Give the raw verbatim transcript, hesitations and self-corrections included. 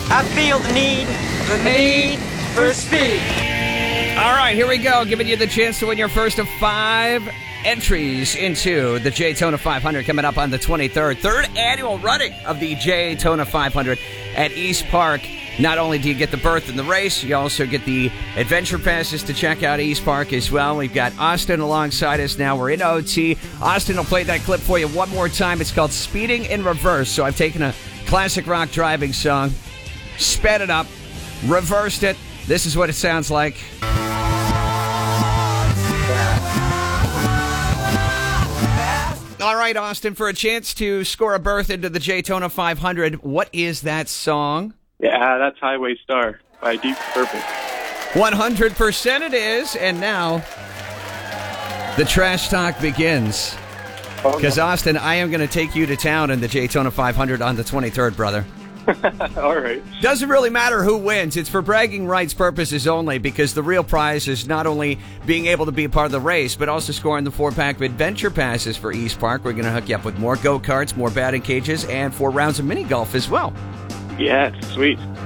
I feel the need, the need for speed. All right, here we go. Giving you the chance to win your first of five entries into the Daytona five hundred coming up on the twenty-third. Third annual running of the Daytona five hundred at East Park. Not only do you get the berth in the race, you also get the adventure passes to check out East Park as well. We've got Austin alongside us now. We're in O T. Austin will play that clip for you one more time. It's called Speeding in Reverse. So I've taken a classic rock driving song, sped it up, reversed it. This is what it sounds like. All right, Austin, for a chance to score a berth into the Daytona five hundred, what is that song? Yeah, that's Highway Star by Deep Purple. one hundred percent it is, and now the trash talk begins. Because, Oh, Austin, I am going to take you to town in the Daytona five hundred on the twenty-third, brother. no. All right. Doesn't really matter who wins. It's for bragging rights purposes only, because the real prize is not only being able to be a part of the race, but also scoring the four-pack of adventure passes for East Park. We're going to hook you up with more go-karts, more batting cages, and four rounds of mini golf as well. Yeah, sweet.